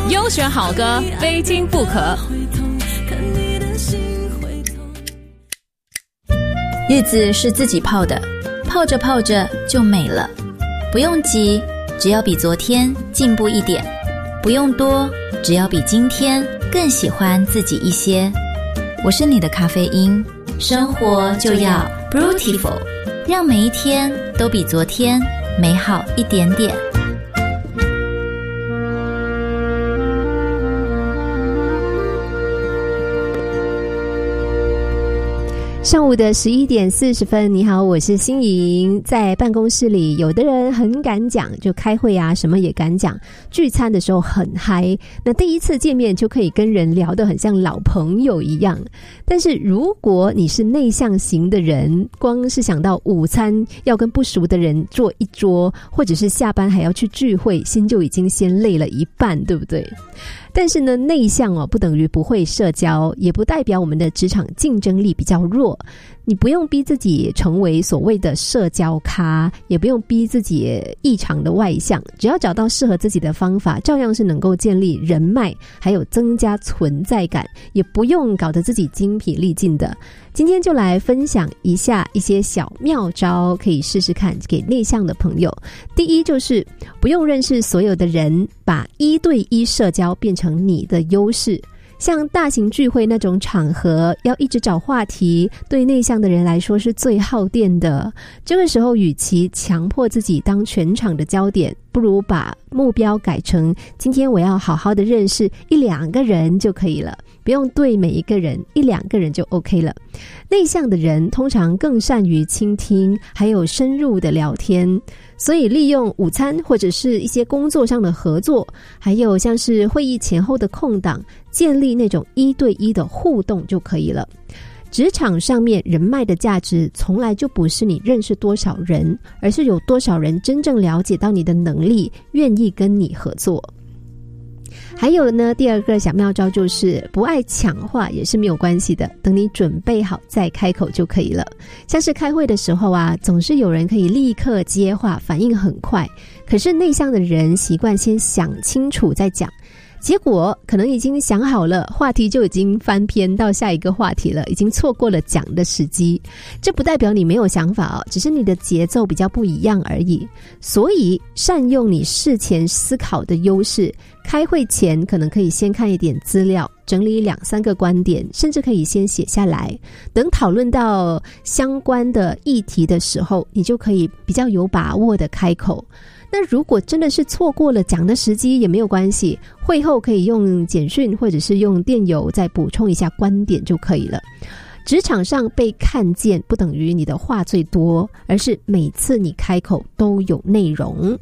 优选好歌，非听不可。 日子是自己泡的，泡着泡着就美了。不用急，只要比昨天进步一点；不用多，只要比今天更喜欢自己一些。我是你的咖啡因，生活就要 Beautiful， 让每一天都比昨天美好一点点。 上午的11点40分，你好，我是欣莹。在办公室里，有的人很敢讲，就开会啊什么也敢讲，聚餐的时候很嗨，那第一次见面就可以跟人聊得很像老朋友一样。但是如果你是内向型的人，光是想到午餐要跟不熟的人坐一桌，或者是下班还要去聚会，心就已经先累了一半，对不对？但是呢，内向不等于不会社交，也不代表我们的职场竞争力比较弱。你不用逼自己成为所谓的社交咖，也不用逼自己异常的外向，只要找到适合自己的方法，照样是能够建立人脉，还有增加存在感，也不用搞得自己精疲力尽的。今天就来分享一下一些小妙招，可以试试看给内向的朋友。第一就是不用认识所有的人，把1对1社交变成你的优势。像大型聚会那种场合，要一直找话题，对内向的人来说是最耗电的。这个时候，与其强迫自己当全场的焦点，不如把目标改成今天我要好好的认识1-2个人就可以了，不用对每一个人，1-2个人就 OK 了。内向的人通常更善于倾听，还有深入的聊天，所以利用午餐或者是一些工作上的合作，还有像是会议前后的空档，建立那种1对1的互动就可以了。职场上面人脉的价值从来就不是你认识多少人，而是有多少人真正了解到你的能力，愿意跟你合作。还有呢，第二个小妙招就是不爱抢话也是没有关系的，等你准备好再开口就可以了。像是开会的时候啊，总是有人可以立刻接话，反应很快，可是内向的人习惯先想清楚再讲，结果可能已经想好了，话题就已经翻篇到下一个话题了，已经错过了讲的时机。这不代表你没有想法只是你的节奏比较不一样而已。所以善用你事前思考的优势，开会前可能可以先看一点资料，整理2-3个观点，甚至可以先写下来，等讨论到相关的议题的时候，你就可以比较有把握的开口。那如果真的是错过了讲的时机也没有关系，会后可以用简讯或者是用电邮再补充一下观点就可以了。职场上被看见不等于你的话最多，而是每次你开口都有内容。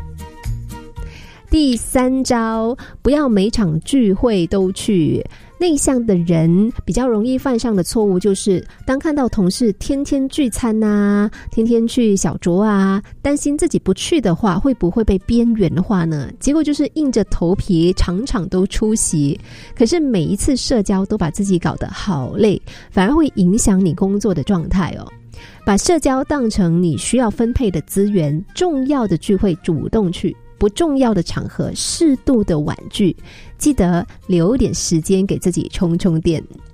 第3招，不要每场聚会都去。内向的人比较容易犯上的错误就是，当看到同事天天聚餐啊，天天去小酌啊，担心自己不去的话会不会被边缘化呢？结果就是硬着头皮场场都出席，可是每一次社交都把自己搞得好累，反而会影响你工作的状态把社交当成你需要分配的资源，重要的聚会主动去，不重要的场合适度的婉拒，记得留点时间给自己充充电。